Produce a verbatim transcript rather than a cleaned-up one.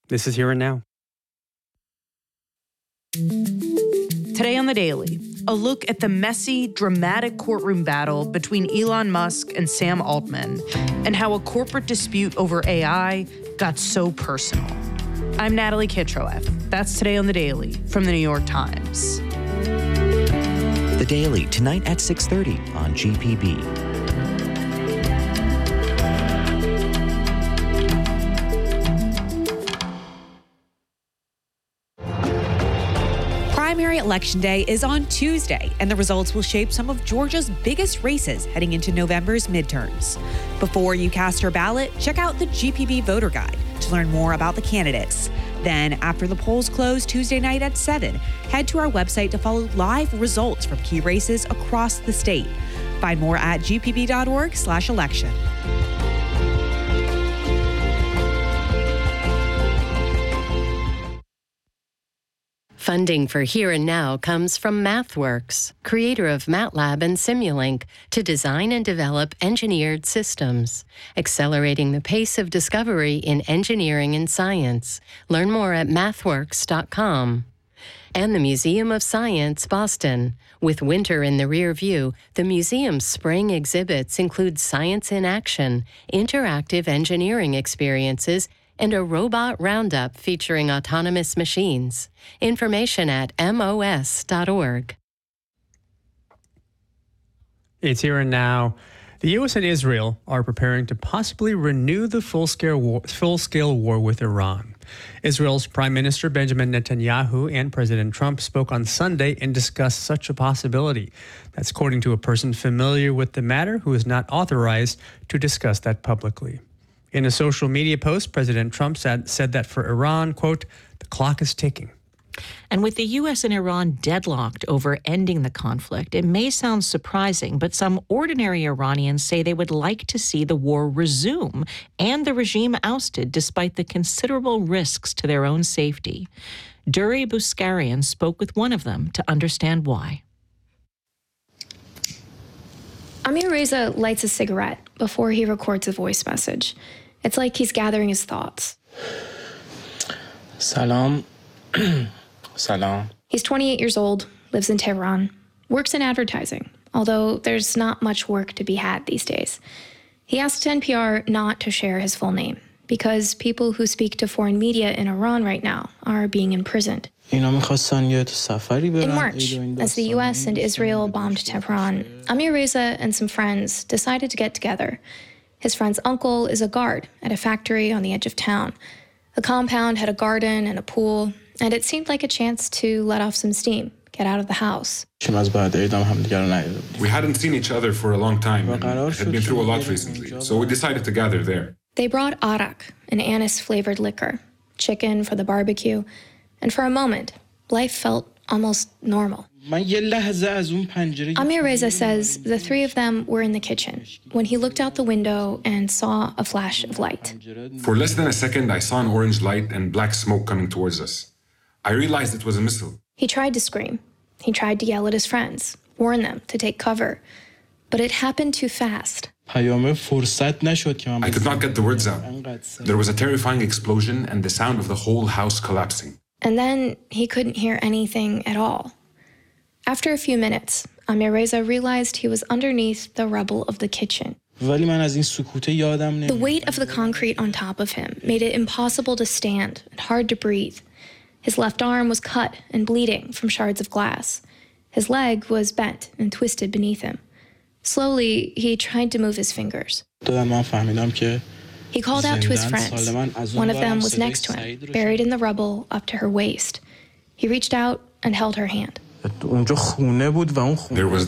This is Here and Now. Today on The Daily, a look at the messy, dramatic courtroom battle between Elon Musk and Sam Altman and how a corporate dispute over A I got so personal. I'm Natalie Kitroeff. That's Today on The Daily from The New York Times. The Daily, tonight at six thirty on G P B. Primary Election Day is on Tuesday, and the results will shape some of Georgia's biggest races heading into November's midterms. Before you cast your ballot, check out the G P B Voter Guide to learn more about the candidates. Then, after the polls close Tuesday night at seven, head to our website to follow live results from key races across the state. Find more at g p b dot org slash election. Funding for Here and Now comes from MathWorks, creator of MATLAB and Simulink, to design and develop engineered systems, accelerating the pace of discovery in engineering and science. Learn more at mathworks dot com. And the Museum of Science, Boston. With winter in the rear view, the museum's spring exhibits include science in action, interactive engineering experiences, and a robot roundup featuring autonomous machines. Information at M O S dot org. It's Here and Now. The U S and Israel are preparing to possibly renew the full-scale war, full-scale war with Iran. Israel's Prime Minister Benjamin Netanyahu and President Trump spoke on Sunday and discussed such a possibility. That's according to a person familiar with the matter who is not authorized to discuss that publicly. In a social media post, President Trump said, said that for Iran, quote, the clock is ticking. And with the U S and Iran deadlocked over ending the conflict, it may sound surprising, but some ordinary Iranians say they would like to see the war resume and the regime ousted despite the considerable risks to their own safety. Duri Buskarian spoke with one of them to understand why. Amir Reza lights a cigarette before he records a voice message. It's like he's gathering his thoughts. Salam. Salam. He's twenty-eight years old, lives in Tehran, works in advertising, although there's not much work to be had these days. He asked N P R not to share his full name because people who speak to foreign media in Iran right now are being imprisoned. In March, as the U S and Israel bombed Tehran, Amir Reza and some friends decided to get together. His friend's uncle is a guard at a factory on the edge of town. The compound had a garden and a pool, and it seemed like a chance to let off some steam, get out of the house. We hadn't seen each other for a long time and had been through a lot recently, so we decided to gather there. They brought arak, an anise-flavored liquor, chicken for the barbecue, and for a moment, life felt almost normal. Amir Reza says the three of them were in the kitchen when he looked out the window and saw a flash of light. For less than a second, I saw an orange light and black smoke coming towards us. I realized it was a missile. He tried to scream. He tried to yell at his friends, warn them to take cover. But it happened too fast. I could not get the words out. There was a terrifying explosion and the sound of the whole house collapsing. And then he couldn't hear anything at all. After a few minutes, Amir Reza realized he was underneath the rubble of the kitchen. The weight of the concrete on top of him made it impossible to stand and hard to breathe. His left arm was cut and bleeding from shards of glass. His leg was bent and twisted beneath him. Slowly, he tried to move his fingers. He called out to his friends. One of them was next to him, buried in the rubble up to her waist. He reached out and held her hand. There was